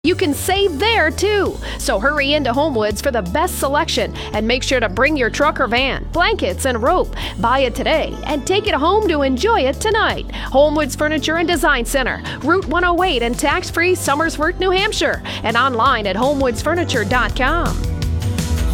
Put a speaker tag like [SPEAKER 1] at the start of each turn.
[SPEAKER 1] You can save there too. So hurry into HomeWoods for the best selection and make sure to bring your truck or van, blankets, and rope. Buy it today and take it home to enjoy it tonight. HomeWoods Furniture and Design Center, Route 108 in tax-free Somersworth, New Hampshire, and online at homewoodsfurniture.com.